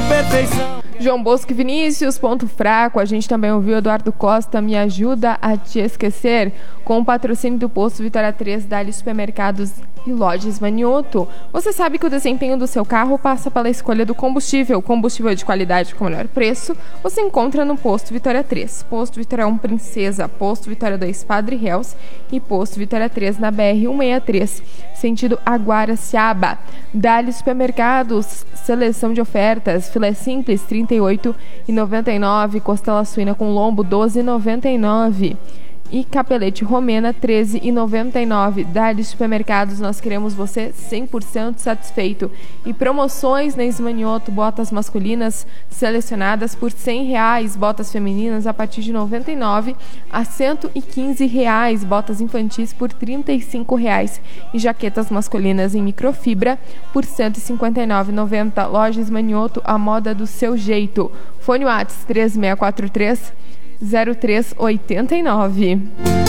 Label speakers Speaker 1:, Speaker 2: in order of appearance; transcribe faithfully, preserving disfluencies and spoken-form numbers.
Speaker 1: perfeição.
Speaker 2: João Bosco e Vinícius, ponto fraco. A gente também ouviu Eduardo Costa, Me Ajuda a Te Esquecer, com o patrocínio do Posto Vitória três, Dali Supermercados e Lojas Manioto. Você sabe que o desempenho do seu carro passa pela escolha do combustível. Combustível de qualidade com o melhor preço você encontra no Posto Vitória três. Posto Vitória um Princesa, Posto Vitória dois Padre Réus e Posto Vitória três na B R cento e sessenta e três, sentido Aguaraciaba. Dali Supermercados, seleção de ofertas, filé simples trinta e oito reais e noventa e nove centavos, costela suína com lombo doze reais e noventa e nove centavos. E capelete romena treze reais e noventa e nove centavos. Dali Supermercados, nós queremos você cem por cento satisfeito. E promoções na Esmanioto, botas masculinas selecionadas por cem reais, botas femininas a partir de noventa e nove reais a cento e quinze reais, botas infantis por trinta e cinco reais e jaquetas masculinas em microfibra por cento e cinquenta e nove reais e noventa centavos. Loja Esmanioto, a moda do seu jeito. Fone WhatsApp três seis quatro três zero três oito nove.